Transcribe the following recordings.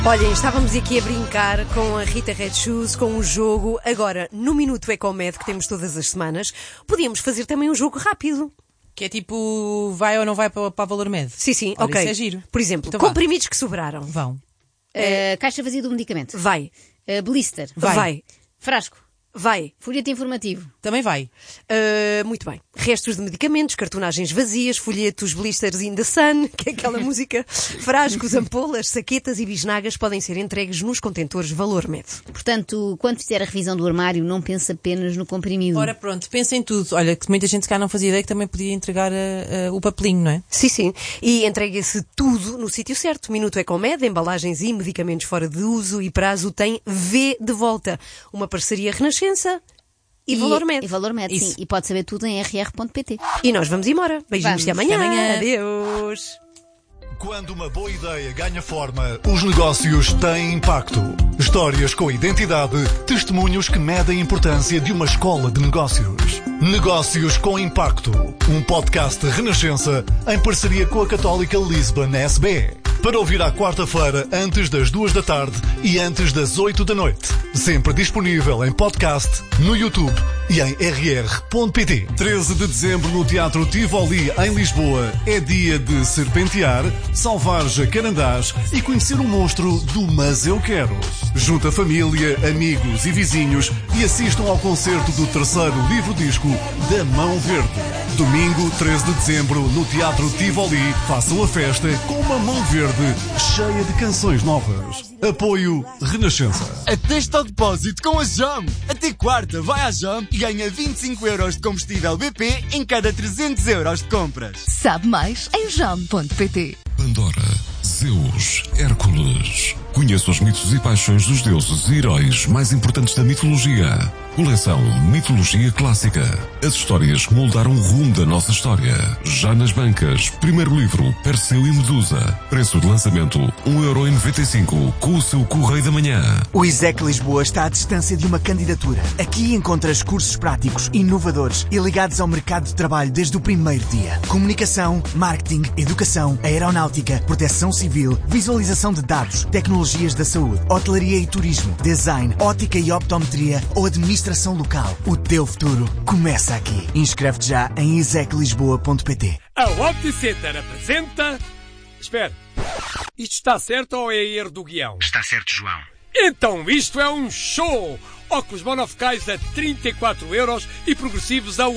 Olhem, estávamos aqui a brincar com a Rita Red Shoes, com um jogo. Agora, no Minuto Ecomed, que temos todas as semanas, podíamos fazer também um jogo rápido. Que é tipo, vai ou não vai para Valor Med? Sim, olha, ok. Isso é giro. Por exemplo, então comprimidos que sobraram. Vão. Caixa vazia do medicamento. Vai. Blister. Vai. Frasco. Vai. Folheto informativo. Também vai. Muito bem. Restos de medicamentos, cartonagens vazias, folhetos, blisters in the sun, que é aquela música, frascos, ampolas, saquetas e bisnagas podem ser entregues nos contentores Valor Med. Portanto, quando fizer a revisão do armário, não pense apenas no comprimido. Ora pronto, pensa em tudo. Olha, que muita gente cá não fazia ideia que também podia entregar o papelinho, não é? Sim. E entregue-se tudo no sítio certo. Minuto Ecomed, embalagens e medicamentos fora de uso e prazo tem V de volta. Uma parceria Renascença e Valor Med. E Valor Med, sim. E pode saber tudo em rr.pt. E nós vamos embora. Beijinhos até amanhã. Adeus. Quando uma boa ideia ganha forma, os negócios têm impacto. Histórias com identidade, testemunhos que medem a importância de uma escola de negócios. Negócios com Impacto, um podcast Renascença em parceria com a Católica Lisbon SBE. Para ouvir à quarta-feira, antes das 2 da tarde e antes das 8 da noite. Sempre disponível em podcast, no YouTube e em rr.pt. 13 de dezembro no Teatro Tivoli, em Lisboa, é dia de serpentear, salvar jacarandás e conhecer o monstro do Mas Eu Quero. Junta a família, amigos e vizinhos e assistam ao concerto do terceiro livro-disco da Mão Verde. Domingo, 13 de dezembro, no Teatro Tivoli, façam a festa com uma Mão Verde cheia de canções novas. Apoio Renascença. Atesta ao depósito com a JAM. Até quarta, vai à JAM e ganha 25 euros de combustível BP em cada 300 euros de compras. Sabe mais em jam.pt. Pandora, Zeus, Hércules. Conheça os mitos e paixões dos deuses e heróis mais importantes da mitologia. Coleção Mitologia Clássica. As histórias que moldaram o rumo da nossa história. Já nas bancas. Primeiro livro, Perseu e Medusa. Preço de lançamento, 1,95€ com o seu Correio da Manhã. O ISEC Lisboa está à distância de uma candidatura. Aqui encontras cursos práticos, inovadores e ligados ao mercado de trabalho desde o primeiro dia. Comunicação, marketing, educação, aeronáutica, proteção civil, visualização de dados, tecnologias da saúde, hotelaria e turismo, design, ótica e optometria ou administração local. O teu futuro começa aqui. Inscreve-te já em iseclisboa.pt. A OptiCenter apresenta... Espera, isto está certo ou é erro do guião? Está certo, João. Então isto é um show! Óculos monofocais a 34€ e progressivos a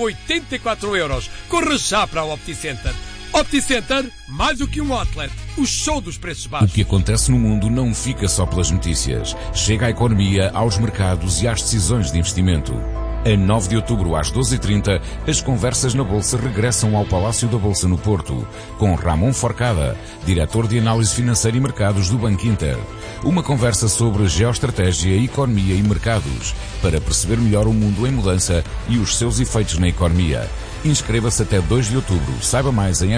84€. Corra já para a OptiCenter. OptiCenter, mais do que um outlet. O show dos preços baixos. O que acontece no mundo não fica só pelas notícias. Chega à economia, aos mercados e às decisões de investimento. A 9 de outubro, às 12h30, as conversas na Bolsa regressam ao Palácio da Bolsa no Porto, com Ramon Forcada, diretor de Análise Financeira e Mercados do Banco Inter. Uma conversa sobre geoestratégia, economia e mercados, para perceber melhor o mundo em mudança e os seus efeitos na economia. Inscreva-se até 2 de outubro. Saiba mais em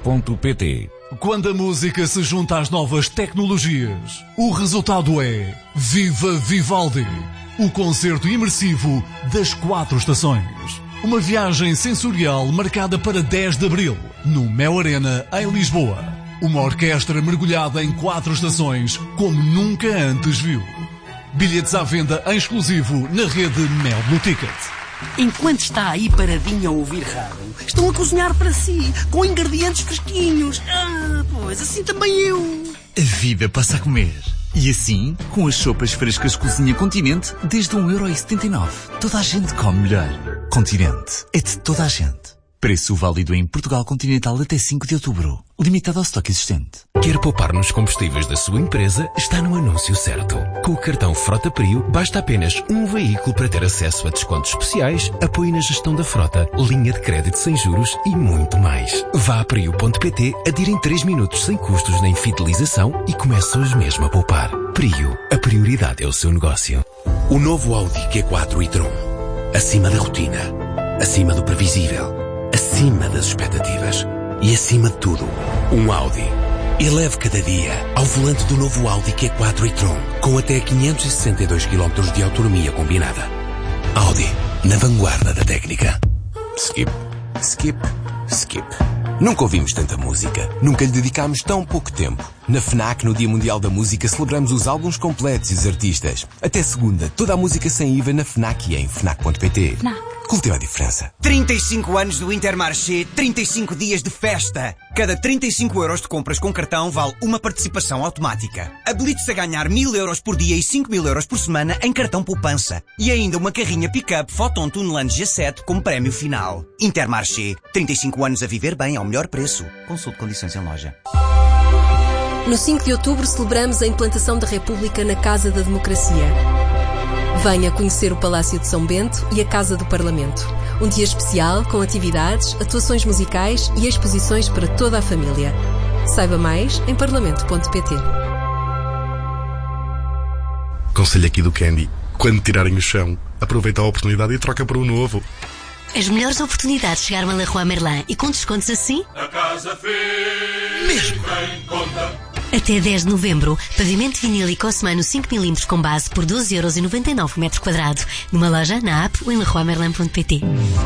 rr.pt. Quando a música se junta às novas tecnologias, o resultado é Viva Vivaldi, o concerto imersivo das 4 estações. Uma viagem sensorial marcada para 10 de abril, no Mel Arena, em Lisboa. Uma orquestra mergulhada em 4 estações, como nunca antes viu. Bilhetes à venda em exclusivo na rede Mel Blue Ticket. Enquanto está aí paradinho a ouvir rádio, estão a cozinhar para si, com ingredientes fresquinhos. Pois assim também eu. A vida passa a comer. E assim, com as sopas frescas Cozinha Continente, desde 1,79€. Toda a gente come melhor. Continente. É de toda a gente. Preço válido em Portugal Continental até 5 de outubro. Limitado ao estoque existente. Quer poupar nos combustíveis da sua empresa? Está no anúncio certo. Com o cartão Frota Prio, basta apenas um veículo para ter acesso a descontos especiais, apoio na gestão da frota, linha de crédito sem juros e muito mais. Vá a prio.pt, adira em 3 minutos sem custos nem fidelização e comece hoje mesmo a poupar. Prio, a prioridade é o seu negócio. O novo Audi Q4 e-tron. Acima da rotina, acima do previsível, acima das expectativas e acima de tudo, um Audi. Eleve cada dia ao volante do novo Audi Q4 e-tron com até 562 km de autonomia combinada. Audi, na vanguarda da técnica. Skip, skip, skip. Nunca ouvimos tanta música. Nunca lhe dedicámos tão pouco tempo. Na FNAC, no Dia Mundial da Música, celebramos os álbuns completos e os artistas. Até segunda, toda a música sem IVA na FNAC e em FNAC.pt. Cultiva a diferença. 35 anos do Intermarché, 35 dias de festa. Cada 35 euros de compras com cartão vale uma participação automática. Habilite-se a ganhar 1.000 euros por dia e 5.000 euros por semana em cartão poupança. E ainda uma carrinha pick-up Photon Tuneland G7 como prémio final. Intermarché, 35 anos a viver bem ao melhor preço. Consulte condições em loja. No 5 de outubro celebramos a implantação da República na Casa da Democracia. Venha conhecer o Palácio de São Bento e a Casa do Parlamento. Um dia especial com atividades, atuações musicais e exposições para toda a família. Saiba mais em parlamento.pt. Conselho aqui do Candy. Quando tirarem o chão, aproveita a oportunidade e troca por um novo. As melhores oportunidades chegaram a Leroy Merlin e com descontos assim? A casa fez mesmo em conta. Até 10 de novembro, pavimento vinílico Osmano 5mm com base por 12,99€ metro quadrado. Numa loja, na app ou em leroymerlin.pt.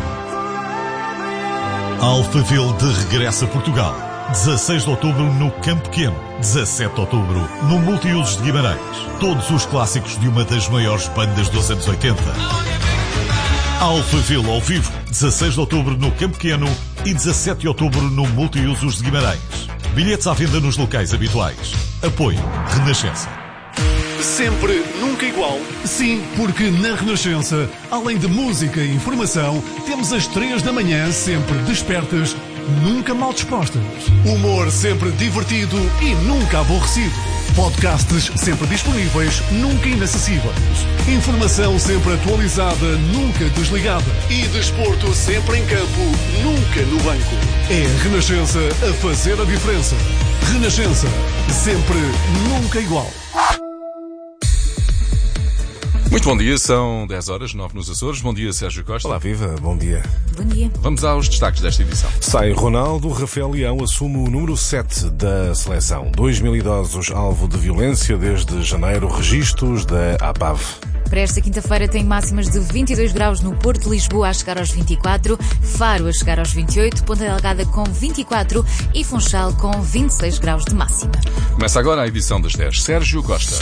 Alphaville de regresso a Portugal. 16 de outubro no Campo Pequeno. 17 de outubro no Multiusos de Guimarães. Todos os clássicos de uma das maiores bandas dos anos 80. Alphaville ao vivo. 16 de outubro no Campo Pequeno e 17 de outubro no Multiusos de Guimarães. Bilhetes à venda nos locais habituais. Apoio Renascença. Sempre, nunca igual. Sim, porque na Renascença, além de música e informação, temos às 3 da manhã sempre despertas, nunca mal dispostas. Humor sempre divertido e nunca aborrecido. Podcasts sempre disponíveis, nunca inacessíveis. Informação sempre atualizada, nunca desligada. E desporto sempre em campo, nunca no banco. É a Renascença a fazer a diferença. Renascença, sempre, nunca igual. Muito bom dia, são 10 horas, 9 nos Açores. Bom dia, Sérgio Costa. Olá, viva, bom dia. Bom dia. Vamos aos destaques desta edição. Sai Ronaldo, Rafael Leão assume o número 7 da seleção. 2.000 idosos alvo de violência desde janeiro, registros da APAV. Para esta quinta-feira tem máximas de 22 graus no Porto, Lisboa a chegar aos 24, Faro a chegar aos 28, Ponta Delgada com 24 e Funchal com 26 graus de máxima. Começa agora a edição das 10. Sérgio Costa.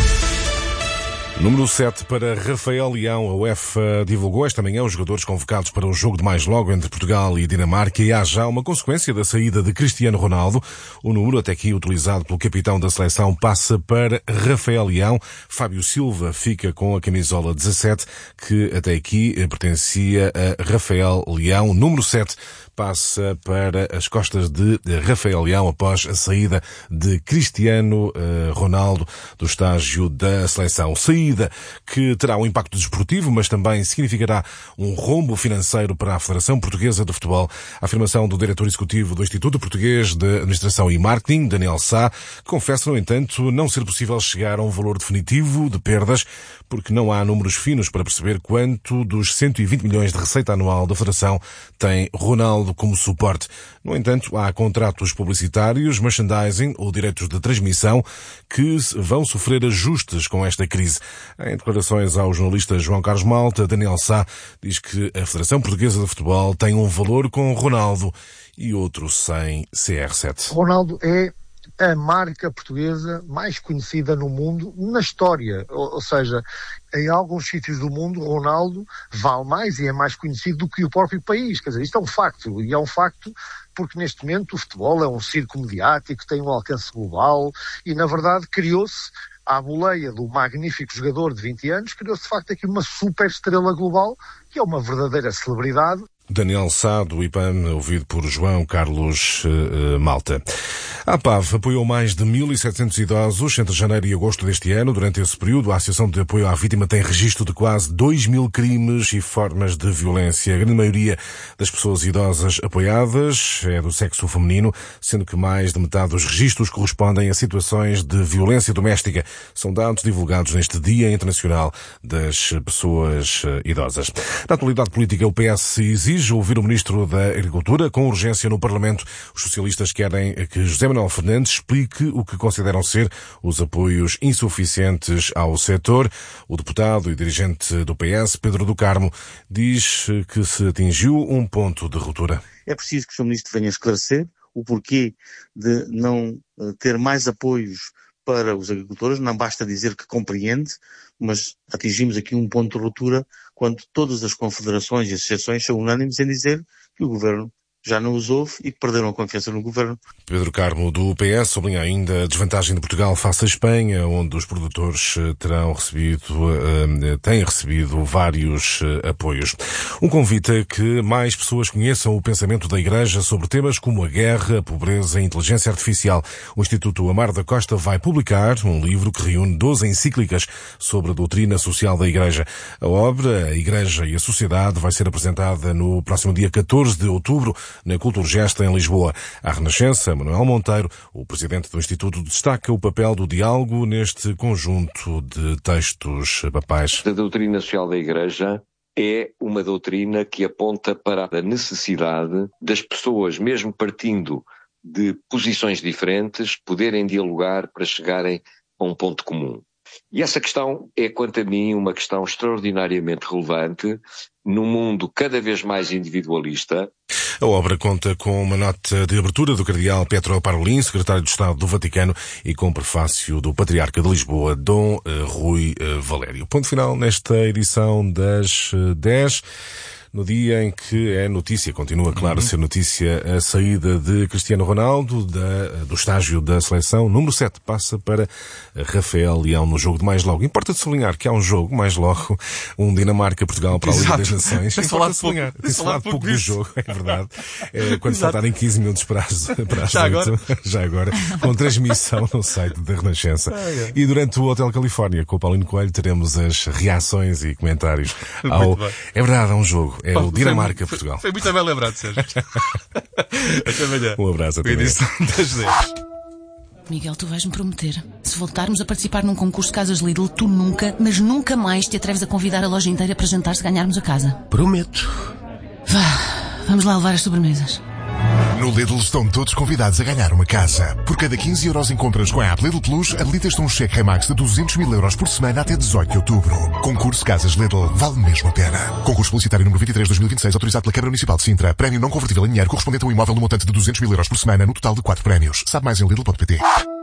Número 7 para Rafael Leão. A UEFA divulgou esta manhã os jogadores convocados para o jogo de mais logo entre Portugal e Dinamarca e há já uma consequência da saída de Cristiano Ronaldo. O número até aqui utilizado pelo capitão da seleção passa para Rafael Leão. Fábio Silva fica com a camisola 17 que até aqui pertencia a Rafael Leão. Número 7 passa para as costas de Rafael Leão após a saída de Cristiano Ronaldo do estágio da seleção. Saída que terá um impacto desportivo, mas também significará um rombo financeiro para a Federação Portuguesa de Futebol. A afirmação do diretor executivo do Instituto Português de Administração e Marketing, Daniel Sá, confessa, no entanto, não ser possível chegar a um valor definitivo de perdas, porque não há números finos para perceber quanto dos 120 milhões de receita anual da Federação tem Ronaldo como suporte. No entanto, há contratos publicitários, merchandising ou direitos de transmissão que vão sofrer ajustes com esta crise. Em declarações ao jornalista João Carlos Malta, Daniel Sá diz que a Federação Portuguesa de Futebol tem um valor com Ronaldo e outro sem CR7. Ronaldo é a marca portuguesa mais conhecida no mundo na história, ou seja, em alguns sítios do mundo Ronaldo vale mais e é mais conhecido do que o próprio país, quer dizer, isto é um facto, e é um facto porque neste momento o futebol é um circo mediático, tem um alcance global e na verdade criou-se à boleia do magnífico jogador de 20 anos, criou-se de facto aqui uma super estrela global que é uma verdadeira celebridade. Daniel Sá, do IPAM, ouvido por João Carlos Malta. A APAV apoiou mais de 1.700 idosos entre janeiro e agosto deste ano. Durante esse período, a Associação de Apoio à Vítima tem registro de quase 2.000 crimes e formas de violência. A grande maioria das pessoas idosas apoiadas é do sexo feminino, sendo que mais de metade dos registros correspondem a situações de violência doméstica. São dados divulgados neste Dia Internacional das Pessoas Idosas. Na atualidade política, o PS exige ouvir o Ministro da Agricultura com urgência no Parlamento. Os socialistas querem que José Manuel Fernandes explique o que consideram ser os apoios insuficientes ao setor. O deputado e dirigente do PS, Pedro do Carmo, diz que se atingiu um ponto de ruptura. É preciso que o Sr. Ministro venha esclarecer o porquê de não ter mais apoios para os agricultores. Não basta dizer que compreende, mas atingimos aqui um ponto de ruptura quando todas as confederações e associações são unânimes em dizer que o Governo já não os ouve e que perderam a confiança no Governo. Pedro Carmo, do PS, sublinha ainda a desvantagem de Portugal face à Espanha, onde os produtores têm recebido vários apoios. Um convite a que mais pessoas conheçam o pensamento da Igreja sobre temas como a guerra, a pobreza e a inteligência artificial. O Instituto Amar da Costa vai publicar um livro que reúne 12 encíclicas sobre a doutrina social da Igreja. A obra, A Igreja e a Sociedade, vai ser apresentada no próximo dia 14 de outubro, na Culturgesta, em Lisboa. À Renascença, Manuel Monteiro, o presidente do Instituto, destaca o papel do diálogo neste conjunto de textos papais. A doutrina social da Igreja é uma doutrina que aponta para a necessidade das pessoas, mesmo partindo de posições diferentes, poderem dialogar para chegarem a um ponto comum. E essa questão é, quanto a mim, uma questão extraordinariamente relevante num mundo cada vez mais individualista. A obra conta com uma nota de abertura do cardeal Pietro Parolin, secretário de Estado do Vaticano, e com o prefácio do Patriarca de Lisboa, Dom Rui Valério. Ponto final nesta edição das 10. No dia em que é notícia, continua, claro, a ser notícia, a saída de Cristiano Ronaldo do estágio da seleção. Número 7 passa para Rafael Leão no jogo de mais logo. Importa de sublinhar que há um jogo, mais logo, um Dinamarca-Portugal para a Liga das Nações. Tem-se falado pouco do jogo, é verdade. Quando faltarem 15 minutos para as 8, já agora, com transmissão no site da Renascença. E durante o Hotel Califórnia, com o Paulino Coelho, teremos as reações e comentários É verdade, há um jogo. É o Dinamarca-Portugal. Foi muito bem lembrado, Sérgio. Até amanhã. Um abraço, até amanhã. Das 10. Miguel, tu vais-me prometer. Se voltarmos a participar num concurso de casas Lidl, tu nunca, mas nunca mais te atreves a convidar a loja inteira para jantar se ganharmos a casa. Prometo. Vá, vamos lá levar as sobremesas. No Lidl estão todos convidados a ganhar uma casa. Por cada 15 euros em compras com a app Lidl Plus, habilitas-te um cheque Remax de 200 mil euros por semana até 18 de outubro. Concurso Casas Lidl. Vale mesmo a pena. Concurso publicitário número 23/2026, autorizado pela Câmara Municipal de Sintra. Prémio não convertível em dinheiro correspondente a um imóvel no montante de 200 mil euros por semana, no total de 4 prémios. Sabe mais em Lidl.pt.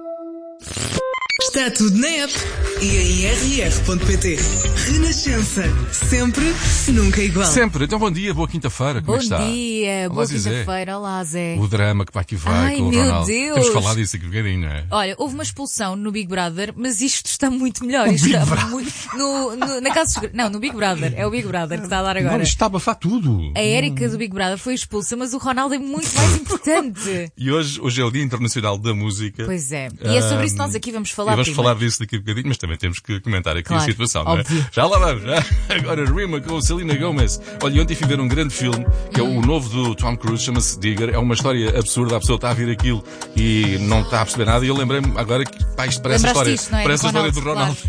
Está tudo na app e em rr.pt. Renascença. Sempre, nunca igual. Sempre. Então bom dia, boa quinta-feira. Como é que está? Bom dia, boa quinta-feira. Olá, Zé. O drama que vai aqui vai com o Ronaldo. Deus. Temos falado disso aqui um bocadinho, não é? Olha, houve uma expulsão no Big Brother, mas isto está muito melhor. Isto está muito... na casa... Não, no Big Brother. É o Big Brother que está a dar agora. Não, isto está a abafar tudo. A Érica do Big Brother foi expulsa, mas o Ronaldo é muito mais importante. E hoje é o Dia Internacional da Música. Pois é. E é sobre isso que nós aqui vamos falar. E vamos falar disso daqui a bocadinho, mas também temos que comentar aqui a situação, óbvio. Não é? Já lá vamos, já. Agora Rima com Selena Gomez. Olha, ontem fui ver um grande filme, que é o novo do Tom Cruise, chama-se Digger. É uma história absurda, a pessoa está a ver aquilo e não está a perceber nada, e eu lembrei-me agora que, isto parece a história, isto, não é? Parece a história do Ronaldo. Claro.